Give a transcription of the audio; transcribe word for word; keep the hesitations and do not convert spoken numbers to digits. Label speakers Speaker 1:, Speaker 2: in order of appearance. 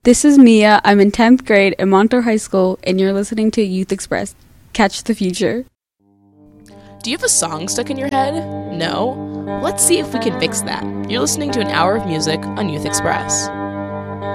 Speaker 1: This is Mia. I'm in tenth grade at Montour High School, and you're listening to Youth Express. Catch the future.
Speaker 2: Do you have a song stuck in your head? No? Let's see if we can fix that. You're listening to an hour of music on Youth Express.